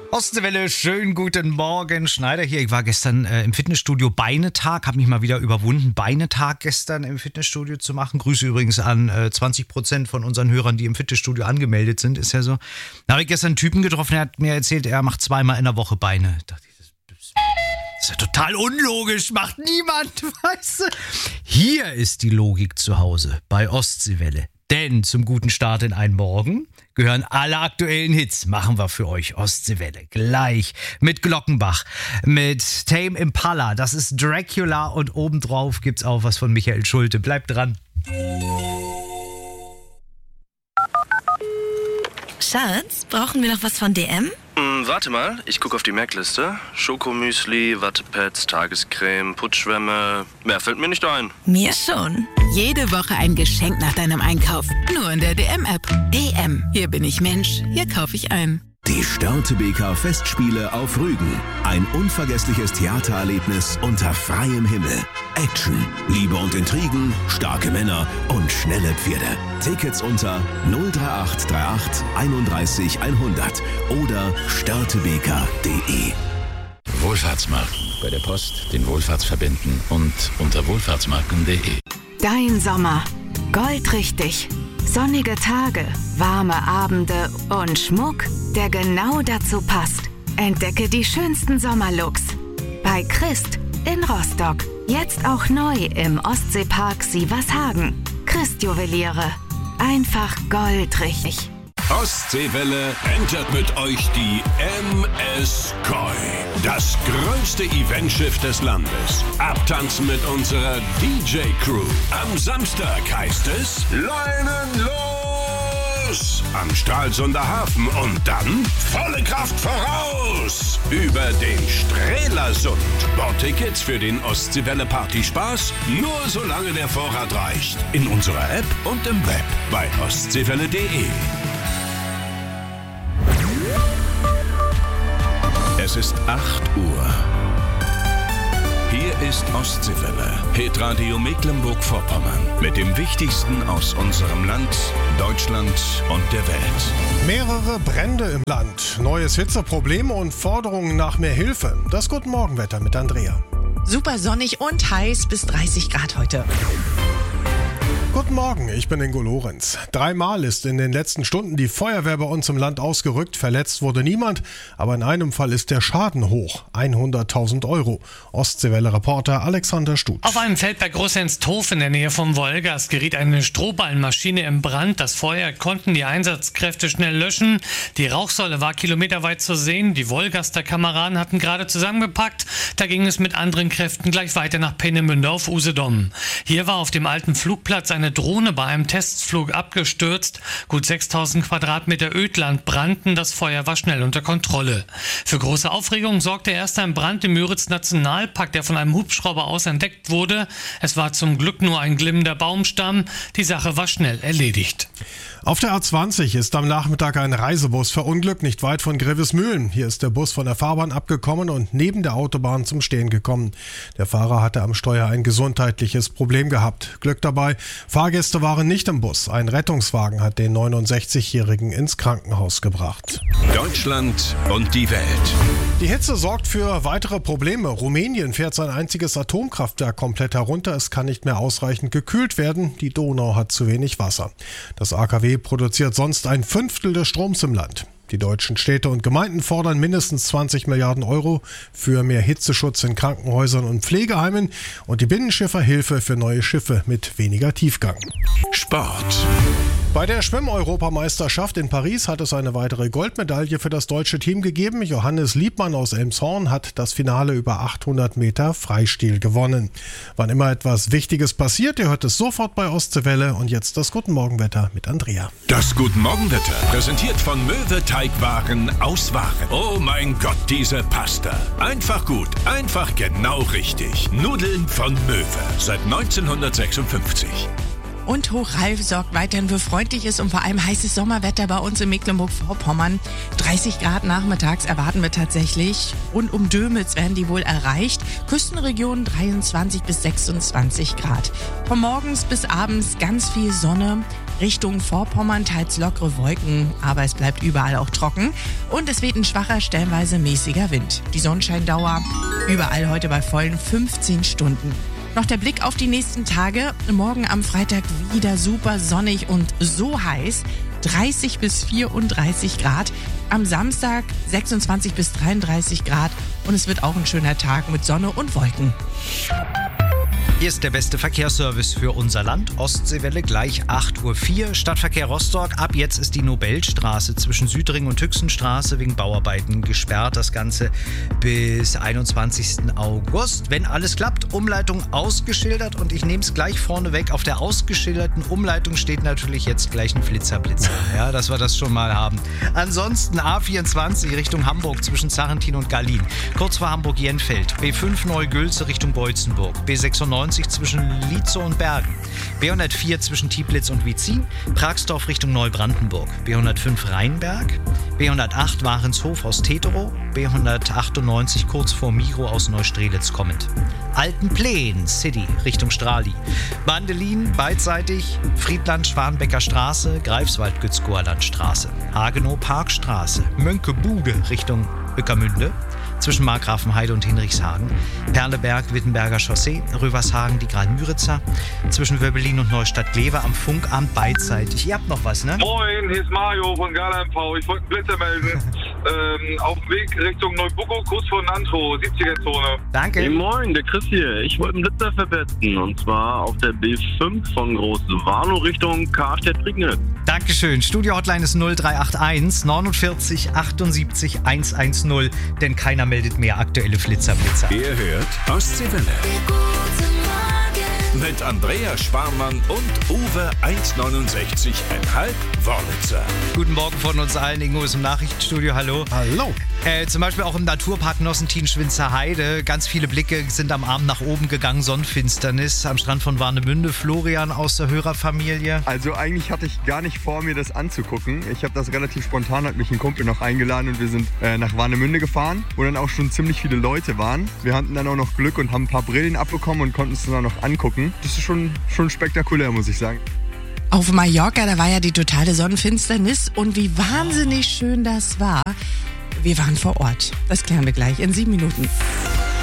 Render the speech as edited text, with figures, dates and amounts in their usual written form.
Ostseewelle, schönen guten Morgen. Schneider hier. Ich war gestern im Fitnessstudio Beinetag, habe mich mal wieder überwunden, Beinetag gestern im Fitnessstudio zu machen. Grüße übrigens an 20% von unseren Hörern, die im Fitnessstudio angemeldet sind, ist ja so. Da habe ich gestern einen Typen getroffen, der hat mir erzählt, er macht 2-mal in der Woche Beine. Da dachte ich, das ist ja total unlogisch, macht niemand, weißt du. Hier ist die Logik zu Hause bei Ostseewelle. Denn zum guten Start in einen Morgen gehören alle aktuellen Hits. Machen wir für euch Ostseewelle. Gleich mit Glockenbach, mit Tame Impala. Das ist Dracula und obendrauf gibt's auch was von Michael Schulte. Bleibt dran. Schatz, brauchen wir noch was von DM? Warte mal, ich gucke auf die Merkliste. Schokomüsli, Wattepads, Tagescreme, Putzschwämme. Mehr fällt mir nicht ein. Mir schon. Jede Woche ein Geschenk nach deinem Einkauf. Nur in der DM-App. DM. Hier bin ich Mensch. Hier kaufe ich ein. Die Störtebeker Festspiele auf Rügen. Ein unvergessliches Theatererlebnis unter freiem Himmel. Action, Liebe und Intrigen, starke Männer und schnelle Pferde. Tickets unter 03838 31 100 oder störtebeker.de. Wohlfahrtsmarken. Bei der Post, den Wohlfahrtsverbänden und unter wohlfahrtsmarken.de. Dein Sommer. Goldrichtig. Sonnige Tage, warme Abende und Schmuck, der genau dazu passt. Entdecke die schönsten Sommerlooks. Bei Christ in Rostock. Jetzt auch neu im Ostseepark Sievershagen. Christ Juweliere. Einfach goldrichtig. Ostseewelle entert mit euch die MS Koi. Das größte Eventschiff des Landes. Abtanzen mit unserer DJ-Crew. Am Samstag heißt es Leinen los! Am Stralsunder Hafen und dann volle Kraft voraus! Über den Strelasund. Bordtickets für den Ostseewelle Partyspaß nur solange der Vorrat reicht. In unserer App und im Web bei ostseewelle.de. Es ist 8 Uhr. Hier ist Ostseewelle, Hitradio Mecklenburg-Vorpommern. Mit dem Wichtigsten aus unserem Land, Deutschland und der Welt. Mehrere Brände im Land, neues Hitzeproblem und Forderungen nach mehr Hilfe. Das Guten Morgenwetter mit Andrea. Super sonnig und heiß, bis 30 Grad heute. Guten Morgen, ich bin Ingo Lorenz. 3-mal ist in den letzten Stunden die Feuerwehr bei uns im Land ausgerückt. Verletzt wurde niemand, aber in einem Fall ist der Schaden hoch. 100.000 €. Ostseewelle-Reporter Alexander Stutsch. Auf einem Feld bei Großenstorf in der Nähe vom Wolgast geriet eine Strohballenmaschine in Brand. Das Feuer konnten die Einsatzkräfte schnell löschen. Die Rauchsäule war kilometerweit zu sehen. Die Wolgaster Kameraden hatten gerade zusammengepackt. Da ging es mit anderen Kräften gleich weiter nach Peenemünde auf Usedom. Hier war auf dem alten Flugplatz eine Drohne bei einem Testflug abgestürzt. Gut 6.000 Quadratmeter Ödland brannten. Das Feuer war schnell unter Kontrolle. Für große Aufregung sorgte erst ein Brand im Müritz-Nationalpark, der von einem Hubschrauber aus entdeckt wurde. Es war zum Glück nur ein glimmender Baumstamm. Die Sache war schnell erledigt. Auf der A20 ist am Nachmittag ein Reisebus verunglückt, nicht weit von Grevesmühlen. Hier ist der Bus von der Fahrbahn abgekommen und neben der Autobahn zum Stehen gekommen. Der Fahrer hatte am Steuer ein gesundheitliches Problem gehabt. Glück dabei, Fahrgäste waren nicht im Bus. Ein Rettungswagen hat den 69-Jährigen ins Krankenhaus gebracht. Deutschland und die Welt. Die Hitze sorgt für weitere Probleme. Rumänien fährt sein einziges Atomkraftwerk komplett herunter. Es kann nicht mehr ausreichend gekühlt werden. Die Donau hat zu wenig Wasser. Das AKW produziert sonst 1/5 des Stroms im Land. Die deutschen Städte und Gemeinden fordern mindestens 20 Milliarden € für mehr Hitzeschutz in Krankenhäusern und Pflegeheimen und die Binnenschiffer Hilfe für neue Schiffe mit weniger Tiefgang. Sport. Bei der Schwimm-Europameisterschaft in Paris hat es eine weitere Goldmedaille für das deutsche Team gegeben. Johannes Liebmann aus Elmshorn hat das Finale über 800 Meter Freistil gewonnen. Wann immer etwas Wichtiges passiert, ihr hört es sofort bei Ostseewelle. Und jetzt das Guten Morgenwetter mit Andrea. Das Guten Morgenwetter, präsentiert von Möwe Teigwaren aus Waren. Oh mein Gott, diese Pasta. Einfach gut, einfach genau richtig. Nudeln von Möwe, seit 1956. Und Hochralf sorgt weiterhin für freundliches und vor allem heißes Sommerwetter bei uns in Mecklenburg-Vorpommern. 30 Grad nachmittags erwarten wir tatsächlich. Rund um Dömitz werden die wohl erreicht. Küstenregionen 23 bis 26 Grad. Von morgens bis abends ganz viel Sonne. Richtung Vorpommern teils lockere Wolken, aber es bleibt überall auch trocken. Und es weht ein schwacher, stellenweise mäßiger Wind. Die Sonnenscheindauer überall heute bei vollen 15 Stunden. Noch der Blick auf die nächsten Tage. Morgen am Freitag wieder super sonnig und so heiß. 30 bis 34 Grad. Am Samstag 26 bis 33 Grad. Und es wird auch ein schöner Tag mit Sonne und Wolken. Hier ist der beste Verkehrsservice für unser Land. Ostseewelle gleich 8:04 Uhr. Stadtverkehr Rostock. Ab jetzt ist die Nobelstraße zwischen Südring und Hüchsenstraße wegen Bauarbeiten gesperrt. Das Ganze bis 21. August. Wenn alles klappt, Umleitung ausgeschildert. Und ich nehme es gleich vorne weg. Auf der ausgeschilderten Umleitung steht natürlich jetzt gleich ein Flitzer. Ja, dass wir das schon mal haben. Ansonsten A24 Richtung Hamburg zwischen Sarrentin und Gallin. Kurz vor Hamburg-Jenfeld. B5 Neugülze Richtung Beutzenburg. B96 zwischen Lietzow und Bergen. B104 zwischen Tieblitz und Wietzin. Pragsdorf Richtung Neubrandenburg. B105 Rheinberg. B108 Warenshof aus Teterow. B198 kurz vor Miro aus Neustrelitz kommend. Altenpleen City Richtung Strali. Bandelin beidseitig Friedland Schwanbecker Straße. Greifswald Gützkower Landstraße. Hagenow Parkstraße. Mönckebude Richtung Ueckermünde. Zwischen Markgrafenheide und Hinrichshagen. Perleberg, Wittenberger Chaussee, Rövershagen, die Graal-Müritzer. Zwischen Wöbbelin und Neustadt-Glewe am Funkamt beidseitig. Ihr habt noch was, ne? Moin, hier ist Mario von Gala MV. Ich wollte einen Blitzer melden. Auf dem Weg Richtung Neubuckow, kurz vor Nantro, 70er-Zone. Danke. Hey, moin, der Chris hier. Ich wollte einen Blitzer verbetzen. Und zwar auf der B5 von Groß-Warnow Richtung Karstedt-Prignitz. Dankeschön. Studio-Hotline ist 0381 49 78 110. Denn keiner meldet mehr aktuelle Flitzer. Ihr hört Ostseewelle. Mit Andreas Sparmann und Uwe 1,69,5 Wörlitzer. Guten Morgen von uns allen. Ingo ist im Nachrichtenstudio. Hallo. Hallo. Zum Beispiel auch im Naturpark Nossentin-Schwinzer Heide. Ganz viele Blicke sind am Abend nach oben gegangen. Sonnenfinsternis am Strand von Warnemünde. Florian aus der Hörerfamilie. Also eigentlich hatte ich gar nicht vor, mir das anzugucken. Ich habe das relativ spontan, hat mich ein Kumpel noch eingeladen und wir sind nach Warnemünde gefahren, wo dann auch schon ziemlich viele Leute waren. Wir hatten dann auch noch Glück und haben ein paar Brillen abbekommen und konnten es dann auch noch angucken. Das ist schon spektakulär, muss ich sagen. Auf Mallorca, da war ja die totale Sonnenfinsternis und wie wahnsinnig schön das war. Wir waren vor Ort. Das klären wir gleich in 7 Minuten.